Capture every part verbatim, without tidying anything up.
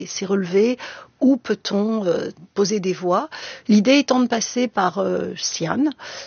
s'est relevé, où peut-on euh, poser des voies. L'idée étant de passer par euh, Xi'an.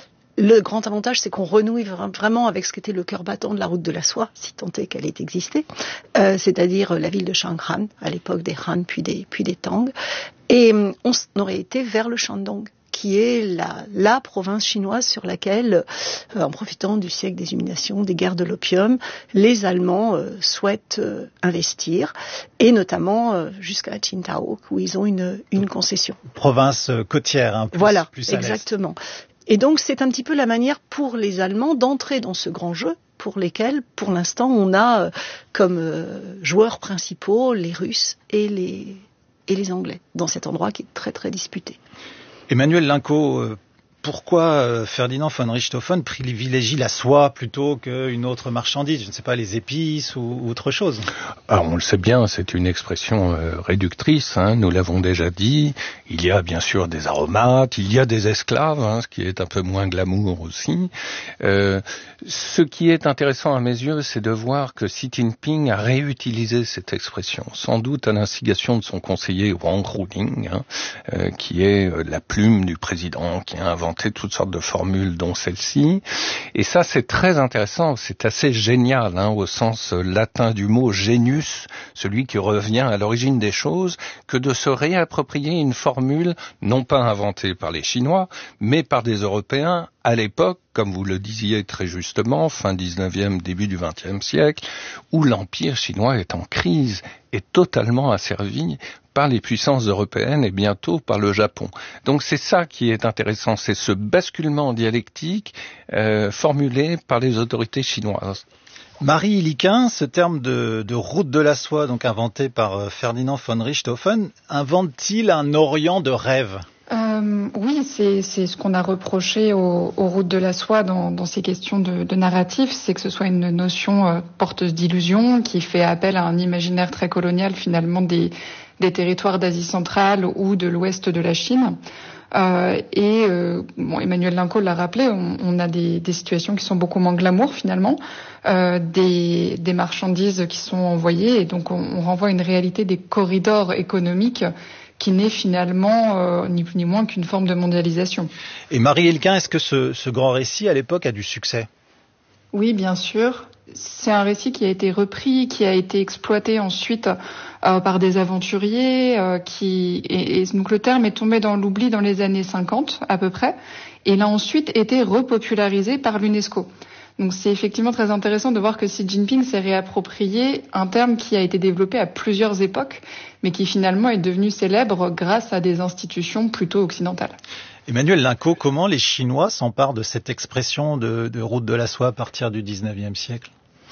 Le grand avantage, c'est qu'on renouille vraiment avec ce qu'était le cœur battant de la route de la soie, si tant est qu'elle ait existé, euh, c'est-à-dire la ville de Shanghan, à l'époque des Han puis des, puis des Tang. Et on aurait été vers le Shandong, qui est la, la province chinoise sur laquelle, euh, en profitant du siècle des illuminations, des guerres de l'opium, les Allemands euh, souhaitent euh, investir, et notamment euh, jusqu'à Qingdao, où ils ont une, une concession. Province côtière, hein, plus, voilà, plus à exactement. Et donc, c'est un petit peu la manière pour les Allemands d'entrer dans ce grand jeu, pour lesquels, pour l'instant, on a euh, comme euh, joueurs principaux les Russes et les, et les Anglais, dans cet endroit qui est très, très disputé. Emmanuel Linco, euh, pourquoi Ferdinand von Richthofen privilégie la soie plutôt qu'une autre marchandise? Je ne sais pas, les épices ou, ou autre chose. Alors, on le sait bien, c'est une expression euh, réductrice, hein, nous l'avons déjà dit. Il y a bien sûr des aromates, il y a des esclaves, hein, ce qui est un peu moins glamour aussi. Euh, ce qui est intéressant à mes yeux, c'est de voir que Xi Jinping a réutilisé cette expression, sans doute à l'instigation de son conseiller Wang Ruling, hein, euh, qui est euh, la plume du président, qui a inventé toutes sortes de formules, dont celle-ci. Et ça, c'est très intéressant, c'est assez génial, hein, au sens latin du mot genius, celui qui revient à l'origine des choses, que de se réapproprier une formule non pas inventée par les Chinois, mais par des Européens à l'époque, comme vous le disiez très justement, fin dix-neuvième, début du vingtième siècle, où l'Empire chinois est en crise, est totalement asservi par les puissances européennes et bientôt par le Japon. Donc c'est ça qui est intéressant, c'est ce basculement dialectique euh, formulé par les autorités chinoises. Marie Iliquin, ce terme de, de route de la soie, donc inventé par Ferdinand von Richthofen, invente-t-il un Orient de rêve ? Euh, oui, c'est, c'est ce qu'on a reproché aux, aux routes de la soie dans, dans ces questions de, de narratif, c'est que ce soit une notion euh, porteuse d'illusions qui fait appel à un imaginaire très colonial finalement des, des territoires d'Asie centrale ou de l'ouest de la Chine. Euh, et euh, bon, Emmanuel Linco l'a rappelé, on, on a des, des situations qui sont beaucoup moins glamour finalement, euh, des, des marchandises qui sont envoyées, et donc on, on renvoie à une réalité des corridors économiques qui n'est finalement euh, ni plus ni moins qu'une forme de mondialisation. Et Marie Iliquin, est-ce que ce, ce grand récit, à l'époque, a du succès ? Oui, bien sûr. C'est un récit qui a été repris, qui a été exploité ensuite euh, par des aventuriers, euh, qui et, et donc le terme est tombé dans l'oubli dans les années cinquante à peu près, et il a ensuite été repopularisé par l'UNESCO. Donc c'est effectivement très intéressant de voir que Xi Jinping s'est réapproprié un terme qui a été développé à plusieurs époques, mais qui finalement est devenu célèbre grâce à des institutions plutôt occidentales. Emmanuel Linco, comment les Chinois s'emparent de cette expression de, de route de la soie à partir du dix-neuvième siècle ?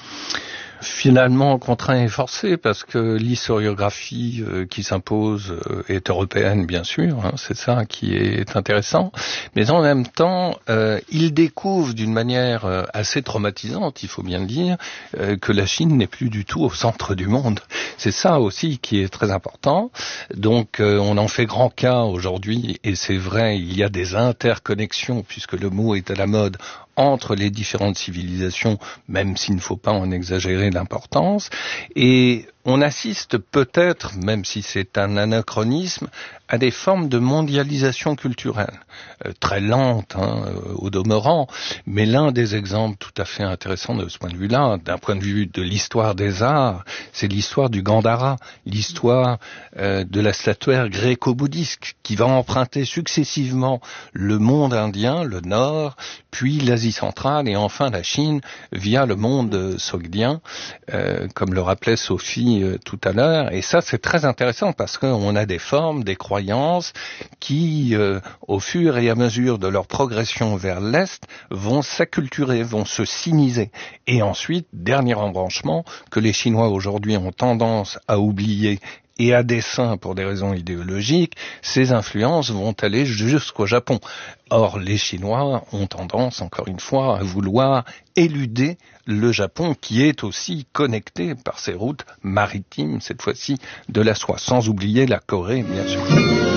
Finalement contraint et forcé, parce que l'historiographie euh, qui s'impose euh, est européenne, bien sûr, hein, c'est ça qui est intéressant, mais en même temps, euh, il découvre d'une manière euh, assez traumatisante, il faut bien le dire, euh, que la Chine n'est plus du tout au centre du monde. C'est ça aussi qui est très important. Donc euh, on en fait grand cas aujourd'hui, et c'est vrai, il y a des interconnexions, puisque le mot est à la mode, entre les différentes civilisations, même s'il ne faut pas en exagérer l'importance, et on assiste peut-être, même si c'est un anachronisme, à des formes de mondialisation culturelle, euh, très lente hein, euh, au demeurant, mais l'un des exemples tout à fait intéressants de ce point de vue-là, d'un point de vue de l'histoire des arts, c'est l'histoire du Gandhara, l'histoire euh, de la statuaire gréco-bouddhiste, qui va emprunter successivement le monde indien, le Nord, puis l'Asie centrale, et enfin la Chine, via le monde sogdien, euh, comme le rappelait Sophie tout à l'heure, et ça c'est très intéressant parce qu'on a des formes, des croyances qui, euh, au fur et à mesure de leur progression vers l'Est, vont s'acculturer, vont se siniser. Et ensuite, dernier embranchement, que les Chinois aujourd'hui ont tendance à oublier et à dessein pour des raisons idéologiques, ces influences vont aller jusqu'au Japon. Or, les Chinois ont tendance, encore une fois, à vouloir éluder le Japon, qui est aussi connecté par ces routes maritimes, cette fois-ci, de la soie, sans oublier la Corée, bien sûr.